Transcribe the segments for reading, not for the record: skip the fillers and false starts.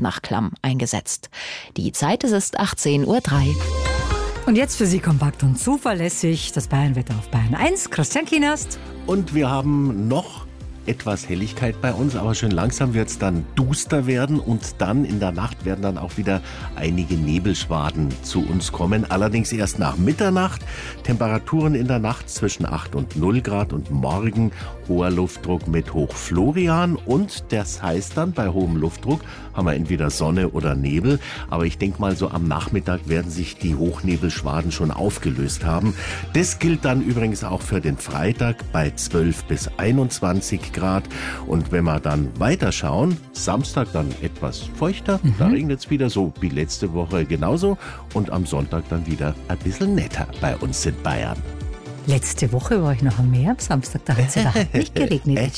nach Klamm eingesetzt. Die Zeit ist 18:03 Uhr. Und jetzt für Sie kompakt und zuverlässig das Bayernwetter auf Bayern 1. Christian Kienast. Und wir haben noch etwas Helligkeit bei uns, aber schön langsam wird es dann duster werden und dann in der Nacht werden dann auch wieder einige Nebelschwaden zu uns kommen. Allerdings erst nach Mitternacht. Temperaturen in der Nacht zwischen 8 und 0 Grad und morgen hoher Luftdruck mit Hochflorian und das heißt dann, bei hohem Luftdruck haben wir entweder Sonne oder Nebel, aber ich denke mal so am Nachmittag werden sich die Hochnebelschwaden schon aufgelöst haben. Das gilt dann übrigens auch für den Freitag bei 12 bis 21 Grad und wenn wir dann weiterschauen, Samstag dann etwas feuchter, da regnet es wieder so wie letzte Woche genauso und am Sonntag dann wieder ein bisschen netter bei uns in Bayern. Letzte Woche war ich noch am Meer, am Samstag, da hat es überhaupt nicht geregnet.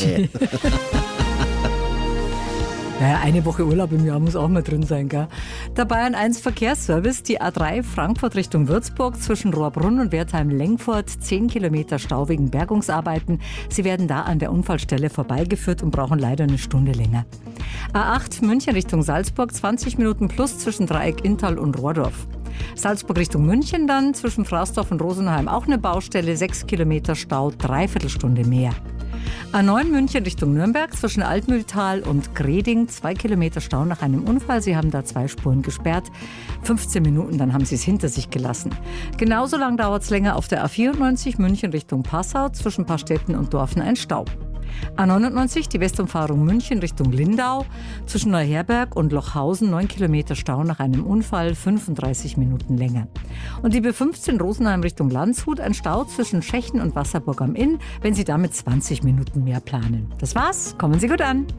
Naja, eine Woche Urlaub im Jahr muss auch mal drin sein, gell? Der Bayern 1 Verkehrsservice, die A3 Frankfurt Richtung Würzburg zwischen Rohrbrunn und Wertheim-Lengfurt, 10 Kilometer Stau wegen Bergungsarbeiten. Sie werden da an der Unfallstelle vorbeigeführt und brauchen leider eine Stunde länger. A8 München Richtung Salzburg, 20 Minuten plus zwischen Dreieck Inntal und Rohrdorf. Salzburg Richtung München dann, zwischen Frausdorf und Rosenheim auch eine Baustelle, 6 Kilometer Stau, dreiviertel Stunde mehr. A9 München Richtung Nürnberg, zwischen Altmühltal und Greding, 2 Kilometer Stau nach einem Unfall. Sie haben da 2 Spuren gesperrt. 15 Minuten, dann haben sie es hinter sich gelassen. Genauso lang dauert es länger auf der A94 München Richtung Passau, zwischen Paarstetten und Dorfen ein Stau. A99, die Westumfahrung München Richtung Lindau, zwischen Neuherberg und Lochhausen 9 Kilometer Stau nach einem Unfall, 35 Minuten länger. Und die B15 Rosenheim Richtung Landshut, ein Stau zwischen Schechen und Wasserburg am Inn, wenn Sie damit 20 Minuten mehr planen. Das war's, kommen Sie gut an.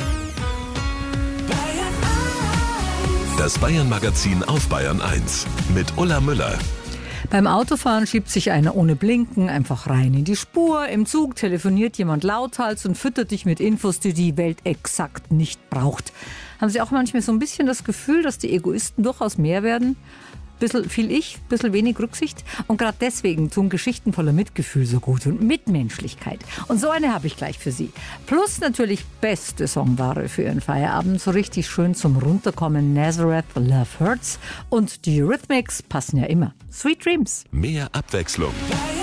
Das Bayern-Magazin auf Bayern 1 mit Ulla Müller. Beim Autofahren schiebt sich einer ohne Blinken einfach rein in die Spur. Im Zug telefoniert jemand lauthals und füttert dich mit Infos, die die Welt exakt nicht braucht. Haben Sie auch manchmal so ein bisschen das Gefühl, dass die Egoisten durchaus mehr werden? Bisschen viel Ich, bisschen wenig Rücksicht. Und gerade deswegen tun Geschichten voller Mitgefühl so gut und Mitmenschlichkeit. Und so eine habe ich gleich für Sie. Plus natürlich beste Songware für Ihren Feierabend. So richtig schön zum Runterkommen. Nazareth, Love Hurts. Und die Eurythmics passen ja immer. Sweet Dreams. Mehr Abwechslung.